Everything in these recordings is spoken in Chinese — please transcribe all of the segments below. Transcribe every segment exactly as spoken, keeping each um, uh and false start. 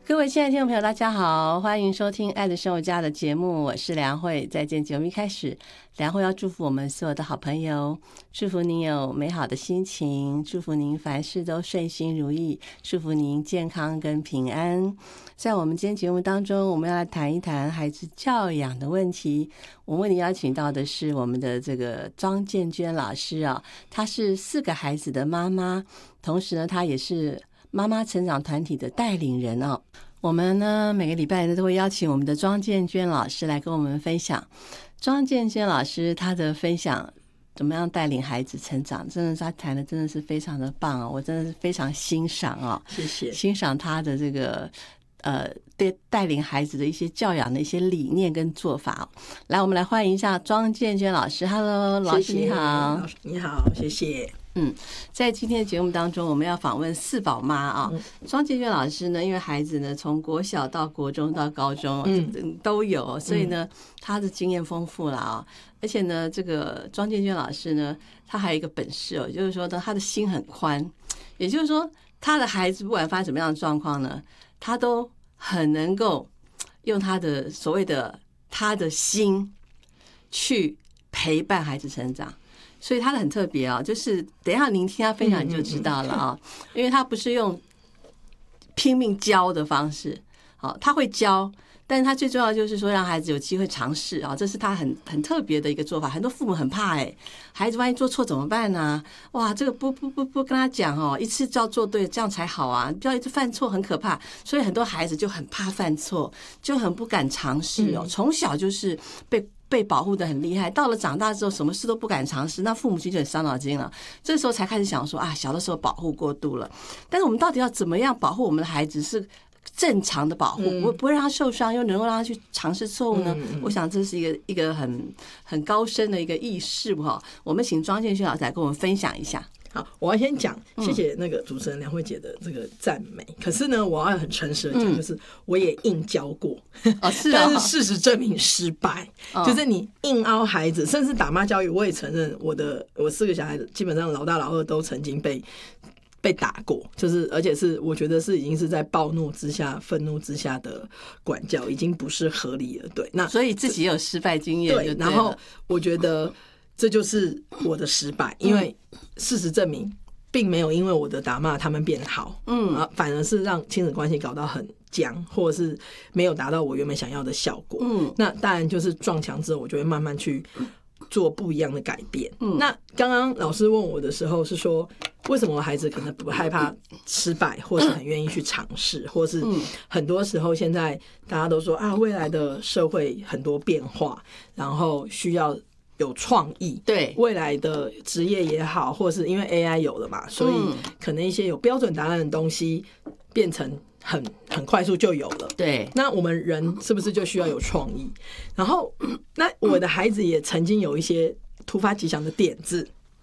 各位亲爱的听众朋友大家好，欢迎收听爱的生活家的节目，我是梁慧。在今天节目一开始，梁慧要祝福我们所有的好朋友，祝福您有美好的心情，祝福您凡事都顺心如意，祝福您健康跟平安。在我们今天节目当中，我们要来谈一谈孩子教养的问题。我们为您邀请到的是我们的这个庄建娟老师啊，她是四个孩子的妈妈，同时呢，她也是妈妈成长团体的带领人哦。我们呢每个礼拜呢都会邀请我们的庄建娟老师来跟我们分享。庄建娟老师她的分享怎么样带领孩子成长，真的是她谈的真的是非常的棒哦，我真的是非常欣赏哦， 谢谢， 欣赏她的这个呃对带领孩子的一些教养的一些理念跟做法哦。来，我们来欢迎一下庄建娟老师。 Hello 老师你好。 老师你好，谢谢。 嗯，在今天的节目当中，我们要访问四宝妈啊。庄建娟老师呢，因为孩子呢从国小到国中到高中，嗯，都有，所以呢，他的经验丰富了啊。而且呢，这个庄建娟老师呢，他还有一个本事哦，就是说呢，他的心很宽，也就是说，他的孩子不管发生什么样的状况呢，他都很能够用他的所谓的他的心去陪伴孩子成长。所以他的很特别啊，就是等一下您听他分享你就知道了啊，因为他不是用拼命教的方式，好，他会教，但是他最重要的就是说让孩子有机会尝试啊，这是他很很特别的一个做法。很多父母很怕哎、欸，孩子万一做错怎么办呢、啊？哇，这个不不不不跟他讲哦，一次就要做对，这样才好啊，不要一直犯错很可怕。所以很多孩子就很怕犯错，就很不敢尝试哦，从小就是被。被保护的很厉害，到了长大之后什么事都不敢尝试，那父母亲就很伤脑筋了。这时候才开始想说啊，小的时候保护过度了，但是我们到底要怎么样保护我们的孩子是正常的保护，不不会让他受伤，又能够让他去尝试错误呢？我想这是一个一个很很高深的一个意识哈。我们请庄建轩老师来跟我们分享一下。 好，我要先讲，谢谢那个主持人梁慧姐的这个赞美。嗯、可是呢，我要很诚实的讲，就是我也硬教过， 哦是哦、 但是事实证明失败。哦、就是你硬凹孩子，甚至打骂教育，我也承认我的我四个小孩基本上老大老二都曾经被被打过，就是而且是我觉得是已经是在暴怒之下、愤怒之下的管教，已经不是合理了。对，那所以自己有失败经验， 对，然后我觉得。这就是我的失败，因为事实证明，并没有因为我的打骂他们变好，嗯啊，反而是让亲子关系搞到很僵，或者是没有达到我原本想要的效果。嗯，那当然就是撞墙之后，我就会慢慢去做不一样的改变。嗯，那刚刚老师问我的时候是说，为什么孩子可能不害怕失败，或是很愿意去尝试，或是很多时候现在大家都说啊，未来的社会很多变化，然后需要。有创意，对未来的职业也好，或是因为 A I 有了嘛，所以可能一些有标准答案的东西变成很很快速就有了。对，那我们人是不是就需要有创意？然后，那我的孩子也曾经有一些突发奇想的点子，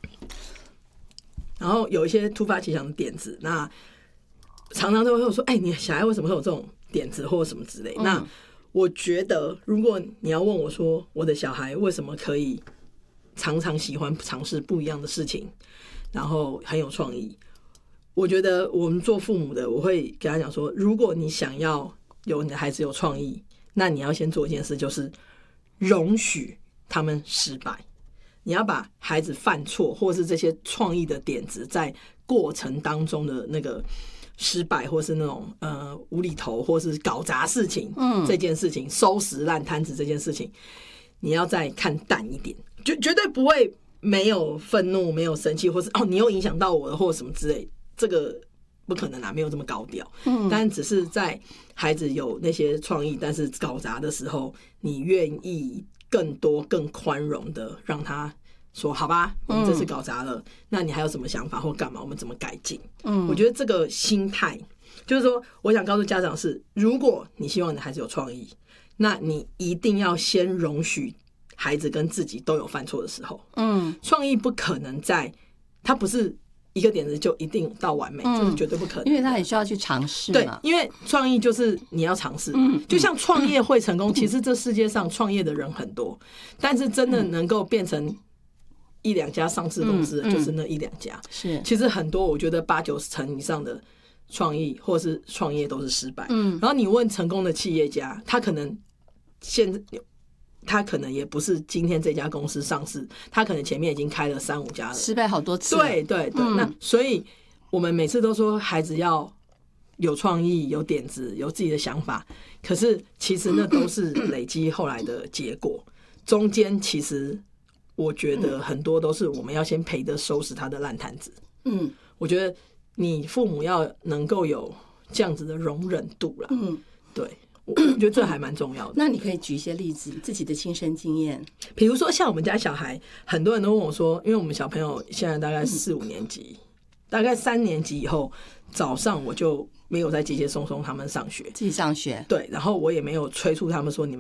然后有一些突发奇想的点子，那常常都会说：“哎，你小孩为什么会有这种点子，或者什么之类？”嗯、那我觉得，如果你要问我说，我的小孩为什么可以常常喜欢尝试不一样的事情，然后很有创意，我觉得我们做父母的，我会跟他讲说，如果你想要有你的孩子有创意，那你要先做一件事，就是容许他们失败。你要把孩子犯错，或是这些创意的点子，在过程当中的那个。失败，或是那种呃无厘头，或是搞砸事情，嗯，这件事情收拾烂摊子这件事情，你要再看淡一点，绝绝对不会没有愤怒，没有生气，或是哦你又影响到我了，或什么之类，这个不可能啊，没有这么高调。嗯，但只是在孩子有那些创意，但是搞砸的时候，你愿意更多、更宽容的让他。说好吧，我们这次搞砸了，嗯、那你还有什么想法或干嘛？我们怎么改进？嗯，我觉得这个心态就是说，我想告诉家长是：如果你希望你的孩子有创意，那你一定要先容许孩子跟自己都有犯错的时候。嗯，创意不可能在，它不是一个点子就一定到完美，嗯、这是绝对不可能， 因为他很需要去尝试。 对，因为创意就是你要尝试，嗯，就像创业会成功，嗯、其实这世界上创业的人很多，但是真的能够变成。一两家上市公司就是那一两家，是、嗯嗯、其实很多我觉得八九成以上的创意或是创业都是失败。嗯，然后你问成功的企业家，他可能现在他可能也不是今天这家公司上市，他可能前面已经开了三五家了， 失败好多次。 对对对，嗯、那所以我们每次都说孩子要有创意、有点子、有自己的想法，可是其实那都是累积后来的结果。中间其实我觉得很多都是我们要先陪着收拾他的烂摊子。嗯，我觉得你父母要能够有这样子的容忍度啦。嗯，对。我觉得这还蛮重要的。 那你可以举一些例子，自己的亲身经验。 比如说像我们家小孩，很多人都问我说，因为我们小朋友现在大概四五年级，嗯、大概三年级以后，早上我就没有再接接送送他们上学， 自己上学。 对，然后我也没有催促他们说你们。